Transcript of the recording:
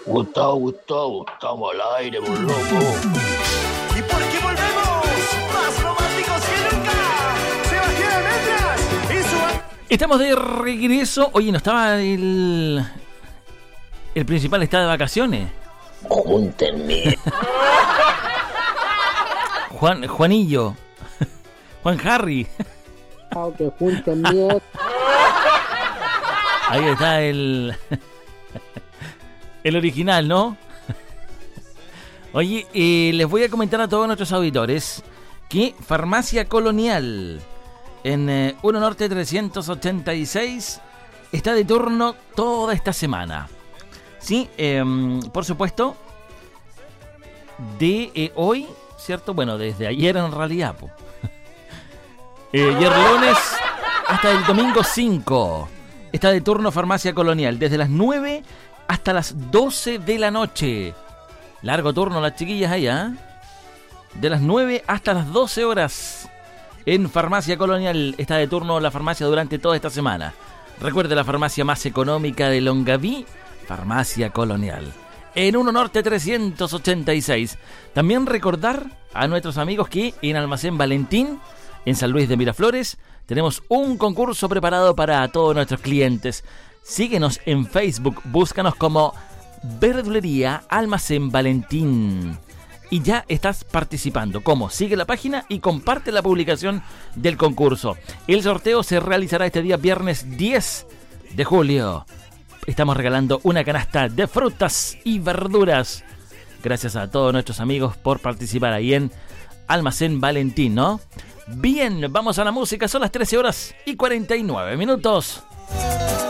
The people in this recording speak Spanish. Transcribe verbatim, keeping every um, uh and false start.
Gustavo, Gustavo, estamos al aire, por loco. ¿Y por qué volvemos? Más románticos que nunca. Sebastián Almendras y su... Estamos de regreso. Oye, ¿no estaba el... el principal está de vacaciones? Júntenme. Juan, Juanillo. Juan Harry. Que júntenme. Ahí está el... el original, ¿no? Oye, eh, les voy a comentar a todos nuestros auditores que Farmacia Colonial en eh, uno Norte trescientos ochenta y seis está de turno toda esta semana. Sí, eh, por supuesto, de eh, hoy, ¿cierto? Bueno, desde ayer en realidad, po. eh, ayer lunes hasta el domingo cinco está de turno Farmacia Colonial, desde las nueve hasta las doce de la noche. Largo turno las chiquillas allá. De las nueve hasta las doce horas. En Farmacia Colonial está de turno la farmacia durante toda esta semana. Recuerde, la farmacia más económica de Longaví, Farmacia Colonial. En uno Norte trescientos ochenta y seis. También recordar a nuestros amigos que en Almacén Valentín, en San Luis de Miraflores, tenemos un concurso preparado para todos nuestros clientes. Síguenos en Facebook, búscanos como Verdulería Almacén Valentín. Y ya estás participando. ¿Cómo? Sigue la página y comparte la publicación del concurso. El sorteo se realizará este día viernes diez de julio. Estamos regalando una canasta de frutas y verduras. Gracias a todos nuestros amigos por participar ahí en Almacén Valentín, ¿no? Bien, vamos a la música. Son las trece horas y cuarenta y nueve minutos.